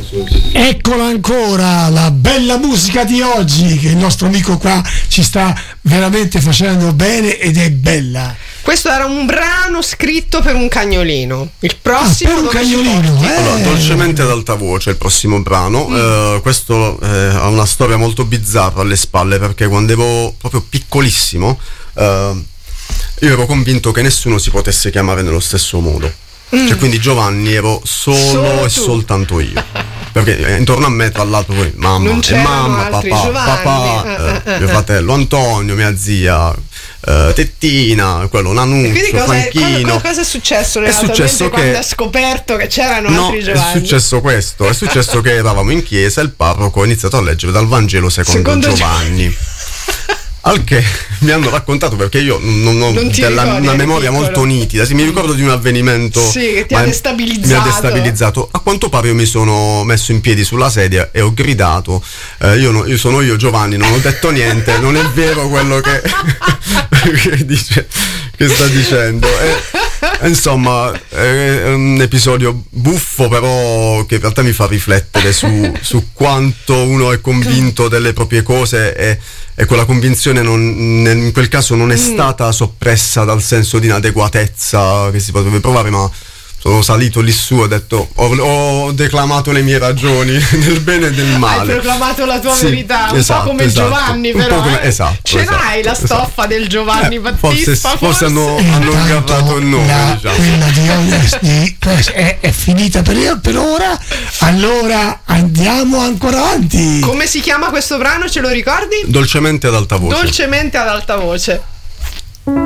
Eccola ancora, la bella musica di oggi che il nostro amico qua ci sta veramente facendo bene ed è bella. Questo era un brano scritto per un cagnolino. Il prossimo per un cagnolino, Allora, Dolcemente ad alta voce, il prossimo brano. Questo ha una storia molto bizzarra alle spalle, perché quando ero proprio piccolissimo io ero convinto che nessuno si potesse chiamare nello stesso modo. Cioè, quindi Giovanni ero solo e soltanto io, perché intorno a me tra l'altro poi mamma non e mamma, papà, mio fratello Antonio, mia zia Tettina, quello Nanuccio, Franchino. Cosa è successo? È successo quando che ha scoperto che c'erano altri Giovanni? È successo che eravamo in chiesa e il parroco ha iniziato a leggere dal Vangelo secondo Giovanni. Al che mi hanno raccontato, perché io non ho una memoria molto nitida, mi ricordo di un avvenimento che ti ha destabilizzato. Mi ha destabilizzato. A quanto pare io mi sono messo in piedi sulla sedia e ho gridato: io sono io Giovanni, non ho detto niente, non è vero quello che che sta dicendo. Insomma, è un episodio buffo, però che in realtà mi fa riflettere su quanto uno è convinto delle proprie cose e quella convinzione in quel caso non è stata soppressa dal senso di inadeguatezza che si potrebbe provare, ma sono salito lì su e ho detto, ho declamato le mie ragioni nel bene e nel male. Hai proclamato la tua verità, un po' come Giovanni, però. Ce l'hai la stoffa del Giovanni Battista? Forse hanno ingarrato il nome, diciamo. Quella è finita per ora. Allora andiamo ancora avanti. Come si chiama questo brano, ce lo ricordi? Dolcemente ad alta voce. Dolcemente ad alta voce.